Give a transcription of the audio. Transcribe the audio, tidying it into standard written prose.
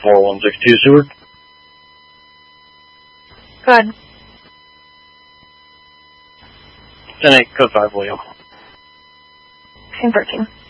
4162 Seward. Go ahead. 10-8, code 5, William. Converting.